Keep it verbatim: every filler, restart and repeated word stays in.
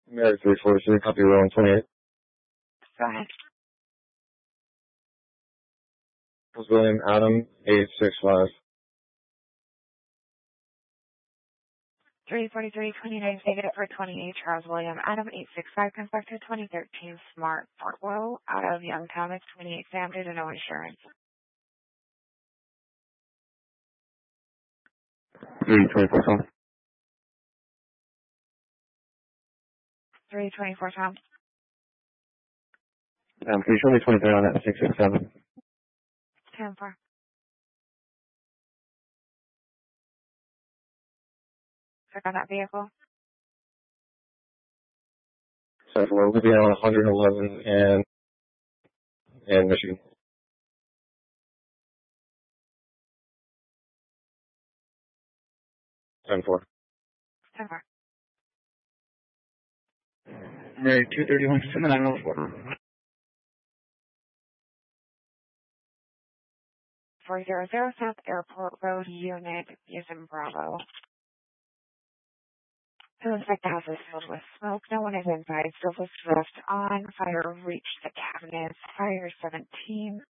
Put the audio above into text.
Mary three four three, copy rolling twenty-eight. Go ahead. William Adam, eight six five. three forty-three twenty-nine, negative for twenty-eight, Charles William Adam, eight six five, constructed twenty thirteen, Smart Portwell, out of Young Thomas, twenty-eight, Sam, due to no insurance. three twenty-four, Tom. three twenty-four, Tom. Um, can you show me twenty-three on that six six seven? ten four. Check on that vehicle. So we'll be on one eleven and, and Michigan. ten four. ten four. Mary two thirty-one, seven nine oh four. four zero zero South Airport Road, Unit, Houston, Bravo. It looks like the house is filled with smoke. No one is inside. Still was left on. Fire reached the cabinets. Fire seventeen.